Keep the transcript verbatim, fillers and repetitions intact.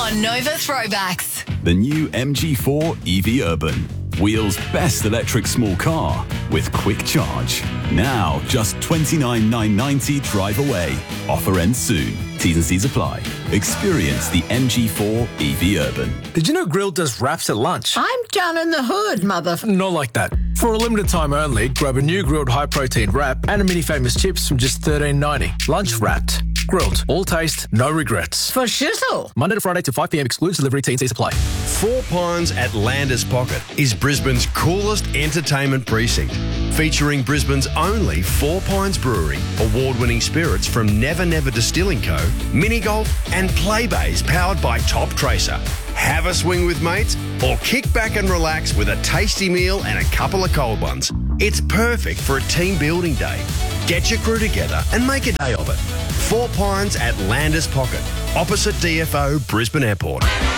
on Nova Throwbacks. The new M G four E V Urban. Wheels' best electric small car with quick charge. Now just twenty-nine thousand nine hundred ninety drive away. Offer ends soon. T's and C's apply. Experience the M G four E V Urban. Did you know Grill does wraps at lunch? I'm down in the hood, mother... Not like that. For a limited time only, grab a new grilled high-protein wrap and a mini famous chips from just thirteen ninety. Lunch wrapped. Grilled. All taste, no regrets. For shizzle. Monday to Friday to five p.m. excludes delivery. T and C's apply. Four Pines at Landers Pocket is Brisbane's coolest entertainment precinct, featuring Brisbane's only Four Pines Brewery, award-winning spirits from Never Never Distilling Co., mini golf and play bays powered by Top Tracer. Have a swing with mates or kick back and relax with a tasty meal and a couple of cold ones. It's perfect for a team building day. Get your crew together and make a day of it. Four Pines at Landers Pocket, opposite D F O Brisbane Airport.